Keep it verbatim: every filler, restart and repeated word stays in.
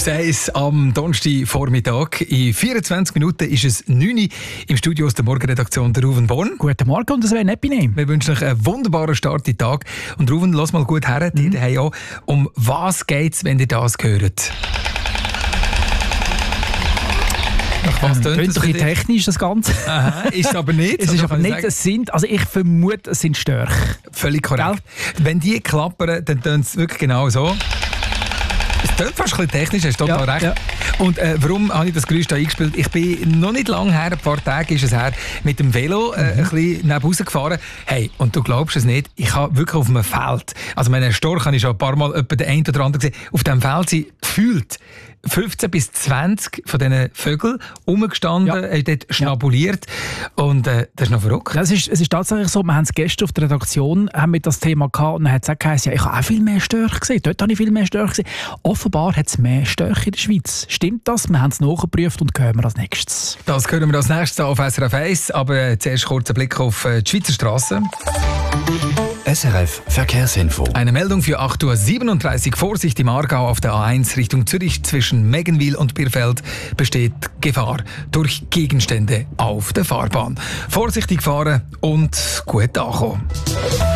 S eins am Donnerstagvormittag. In vierundzwanzig Minuten ist es neun Uhr im Studio aus der Morgenredaktion der Ruven Born. Guten Morgen und Sven Epine. Wir wünschen euch einen wunderbaren Start in den Tag. Und Ruven, lass mal gut her, mhm. dir daheim auch. Um was geht es, wenn ihr das hört? Was tönt ähm, das ein bisschen technisch, das Ganze. Aha, ist es aber nicht. Es ist aber nicht, es sind, also ich vermute, es sind Störche. Völlig korrekt. Gell? Wenn die klappern, dann tönt es wirklich genau so. Es tönt fast ein bisschen technisch, hast du total ja, recht. Ja. Und äh, warum habe ich das Geräusch da eingespielt? Ich bin noch nicht lange her, ein paar Tage ist es her, mit dem Velo äh, mhm. ein bisschen neben Hause gefahren. Hey, und du glaubst es nicht, ich habe wirklich auf einem Feld, also meinen Storch habe ich schon ein paar Mal etwa den einen oder anderen gesehen, auf diesem Feld sind gefühlt fünfzehn bis zwanzig von diesen Vögeln rumgestanden, ja. haben dort schnabuliert. Ja. Und äh, das ist noch verrückt. Ja, es, ist, es ist tatsächlich so, wir haben es gestern auf der Redaktion haben wir das Thema gehabt und dann hat es auch geheißen, ja, ich habe auch viel mehr Störche gesehen. Dort habe ich viel mehr Störche gesehen. Offenbar hat es mehr Störche in der Schweiz. Stimmt das? Wir haben es nachgeprüft und hören wir als nächstes. Das hören wir als nächstes auf S R F eins, aber äh, zuerst kurz ein Blick auf äh, die Schweizer Strassen. S R F Verkehrsinfo. Eine Meldung für acht Uhr siebenunddreißig. Vorsicht im Aargau auf der A eins Richtung Zürich zwischen Meggenwil und Birfeld besteht Gefahr durch Gegenstände auf der Fahrbahn. Vorsichtig fahren und gut ankommen.